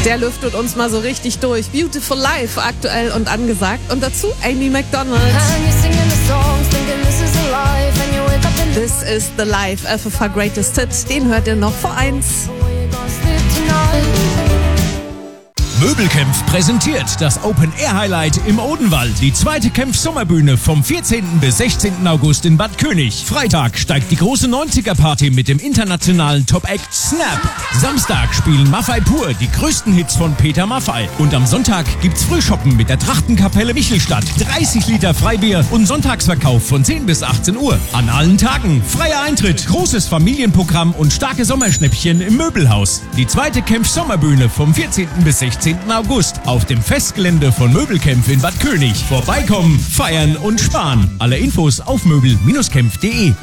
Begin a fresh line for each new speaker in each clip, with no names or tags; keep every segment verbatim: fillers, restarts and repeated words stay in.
Der lüftet uns mal so richtig durch. Beautiful Life, aktuell und angesagt. Und dazu Amy Macdonald. This is the Life, F F H Greatest Hit. Den hört ihr noch vor eins.
Möbelkämpf präsentiert das Open-Air-Highlight im Odenwald. Die zweite Kämpf-Sommerbühne vom vierzehnten bis sechzehnten August in Bad König. Freitag steigt die große neunziger-Party mit dem internationalen Top-Act Snap. Samstag spielen Maffei Pur die größten Hits von Peter Maffei. Und am Sonntag gibt's Frühshoppen mit der Trachtenkapelle Michelstadt. dreißig Liter Freibier und Sonntagsverkauf von zehn bis achtzehn Uhr. An allen Tagen freier Eintritt, großes Familienprogramm und starke Sommerschnäppchen im Möbelhaus. Die zweite Kämpf-Sommerbühne vom vierzehnten bis sechzehnten August auf dem Festgelände von Möbelkämpf in Bad König. Vorbeikommen, feiern und sparen. Alle Infos auf möbel kämpf punkt de.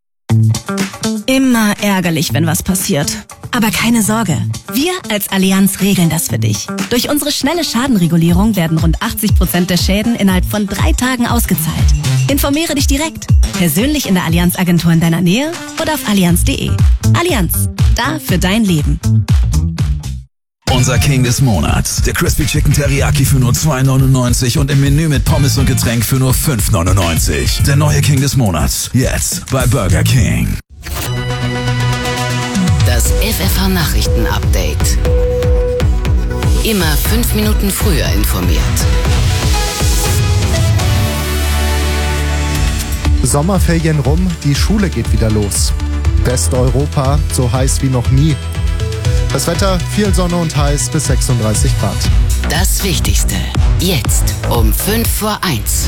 Immer ärgerlich, wenn was passiert. Aber keine Sorge, wir als Allianz regeln das für dich. Durch unsere schnelle Schadenregulierung werden rund achtzig Prozent der Schäden innerhalb von drei Tagen ausgezahlt. Informiere dich direkt, persönlich in der Allianz-Agentur in deiner Nähe oder auf allianz punkt de. Allianz, da für dein Leben.
Unser King des Monats. Der Crispy Chicken Teriyaki für nur zwei neunundneunzig und im Menü mit Pommes und Getränk für nur fünf neunundneunzig. Der neue King des Monats. Jetzt bei Burger King.
Das F F H Nachrichten-Update. Immer fünf Minuten früher informiert.
Sommerferien rum, die Schule geht wieder los. Westeuropa, so heiß wie noch nie. Das Wetter, viel Sonne und heiß bis sechsunddreißig Grad.
Das Wichtigste, jetzt um fünf vor eins.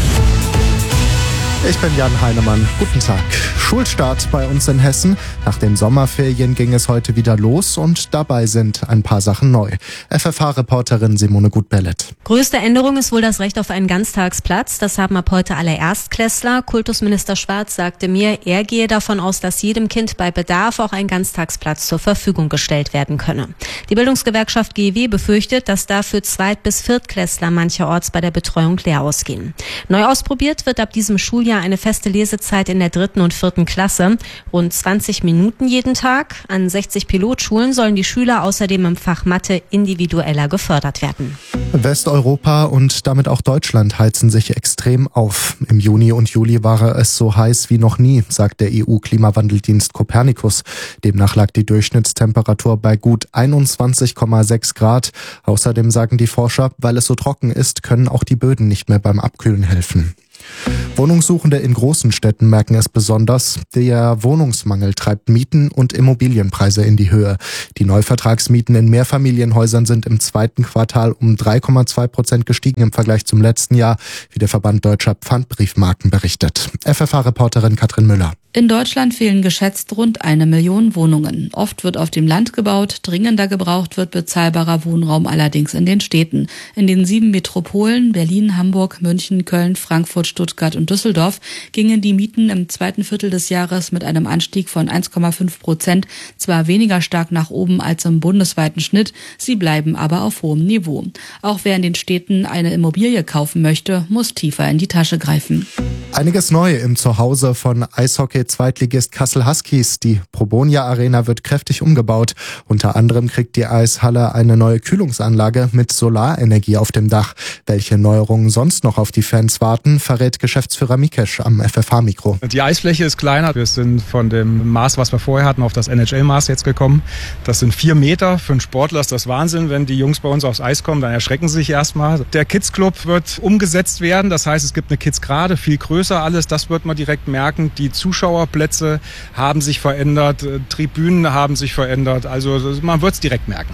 Ich bin Jan Heinemann. Guten Tag. Schulstart bei uns in Hessen. Nach den Sommerferien ging es heute wieder los und dabei sind ein paar Sachen neu. F F H-Reporterin Simone Gut-Bellet.
Größte Änderung ist wohl das Recht auf einen Ganztagsplatz. Das haben ab heute alle Erstklässler. Kultusminister Schwarz sagte mir, er gehe davon aus, dass jedem Kind bei Bedarf auch ein Ganztagsplatz zur Verfügung gestellt werden könne. Die Bildungsgewerkschaft G E W befürchtet, dass dafür Zweit- bis Viertklässler mancherorts bei der Betreuung leer ausgehen. Neu ausprobiert wird ab diesem Schuljahr eine feste Lesezeit in der dritten und vierten Klasse. Rund zwanzig Minuten jeden Tag. An sechzig Pilotschulen sollen die Schüler außerdem im Fach Mathe individueller gefördert werden.
Westeuropa und damit auch Deutschland heizen sich extrem auf. Im Juni und Juli war es so heiß wie noch nie, sagt der E U-Klimawandeldienst Copernicus. Demnach lag die Durchschnittstemperatur bei gut einundzwanzig Komma sechs Grad. Außerdem sagen die Forscher, weil es so trocken ist, können auch die Böden nicht mehr beim Abkühlen helfen. Wohnungssuchende in großen Städten merken es besonders. Der Wohnungsmangel treibt Mieten und Immobilienpreise in die Höhe. Die Neuvertragsmieten in Mehrfamilienhäusern sind im zweiten Quartal um drei Komma zwei Prozent gestiegen im Vergleich zum letzten Jahr, wie der Verband Deutscher Pfandbriefmarken berichtet. F F H-Reporterin Katrin Müller.
In Deutschland fehlen geschätzt rund eine Million Wohnungen. Oft wird auf dem Land gebaut, dringender gebraucht wird bezahlbarer Wohnraum allerdings in den Städten. In den sieben Metropolen Berlin, Hamburg, München, Köln, Frankfurt, Stuttgart und Düsseldorf gingen die Mieten im zweiten Viertel des Jahres mit einem Anstieg von eins Komma fünf Prozent zwar weniger stark nach oben als im bundesweiten Schnitt, sie bleiben aber auf hohem Niveau. Auch wer in den Städten eine Immobilie kaufen möchte, muss tiefer in die Tasche greifen.
Einiges neu im Zuhause von Eishockey-Zweitligist Kassel Huskies. Die Probonia Arena wird kräftig umgebaut. Unter anderem kriegt die Eishalle eine neue Kühlungsanlage mit Solarenergie auf dem Dach. Welche Neuerungen sonst noch auf die Fans warten, verrät Geschäftsführer Mikesch am F F H-Mikro.
Die Eisfläche ist kleiner. Wir sind von dem Maß, was wir vorher hatten, auf das N H L-Maß jetzt gekommen. Das sind vier Meter. Für einen Sportler ist das Wahnsinn. Wenn die Jungs bei uns aufs Eis kommen, dann erschrecken sie sich erstmal. Der Kids Club wird umgesetzt werden. Das heißt, es gibt eine Kids Gerade, viel größer alles. Das wird man direkt merken. Die Zuschauerplätze haben sich verändert. Tribünen haben sich verändert. Also man wird es direkt merken.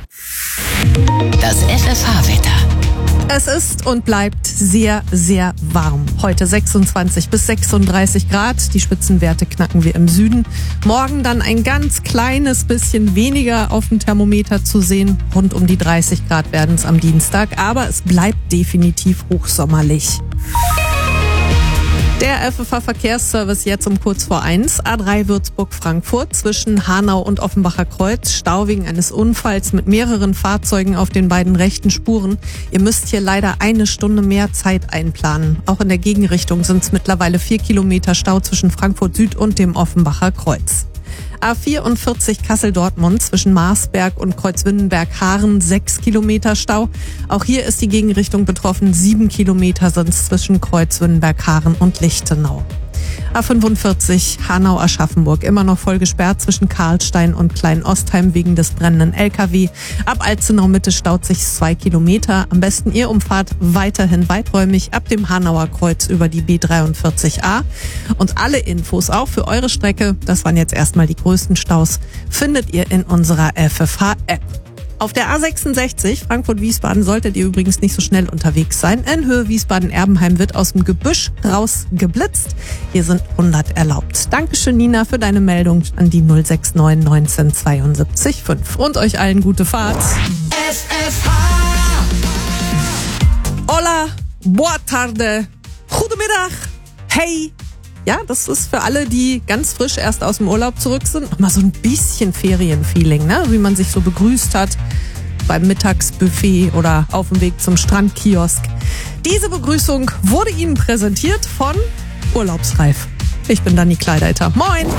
Das F F H-Wetter.
Es ist und bleibt sehr, sehr warm. Heute sechsundzwanzig bis sechsunddreißig Grad. Die Spitzenwerte knacken wir im Süden. Morgen dann ein ganz kleines bisschen weniger auf dem Thermometer zu sehen. Rund um die dreißig Grad werden es am Dienstag. Aber es bleibt definitiv hochsommerlich. Der F F H-Verkehrsservice jetzt um kurz vor eins. A drei Würzburg-Frankfurt zwischen Hanau und Offenbacher Kreuz. Stau wegen eines Unfalls mit mehreren Fahrzeugen auf den beiden rechten Spuren. Ihr müsst hier leider eine Stunde mehr Zeit einplanen. Auch in der Gegenrichtung sind es mittlerweile vier Kilometer Stau zwischen Frankfurt Süd und dem Offenbacher Kreuz. A vierundvierzig Kassel-Dortmund zwischen Marsberg und Kreuzwindenberg-Haaren, sechs Kilometer Stau. Auch hier ist die Gegenrichtung betroffen. Sieben Kilometer sind es zwischen Kreuzwindenberg-Haaren und Lichtenau. A fünfundvierzig Hanau-Aschaffenburg immer noch voll gesperrt zwischen Karlstein und Kleinostheim wegen des brennenden L K W. Ab Alzenau-Mitte staut sich zwei Kilometer. Am besten ihr umfahrt weiterhin weiträumig ab dem Hanauer Kreuz über die B dreiundvierzig A. Und alle Infos auch für eure Strecke, das waren jetzt erstmal die größten Staus, findet ihr in unserer F F H-App. Auf der A sechsundsechzig Frankfurt-Wiesbaden solltet ihr übrigens nicht so schnell unterwegs sein. In Höhe Wiesbaden-Erbenheim wird aus dem Gebüsch rausgeblitzt. Hier sind hundert erlaubt. Dankeschön, Nina, für deine Meldung an die null sechs neun neunzehn zweiundsiebzig fünf. Und euch allen gute Fahrt.
F F H.
Hola, boa tarde, goedemiddag, hey. Ja, das ist für alle, die ganz frisch erst aus dem Urlaub zurück sind, nochmal so ein bisschen Ferienfeeling, ne? Wie man sich so begrüßt hat beim Mittagsbuffet oder auf dem Weg zum Strandkiosk. Diese Begrüßung wurde Ihnen präsentiert von Urlaubsreif. Ich bin Dani Kleideiter. Moin!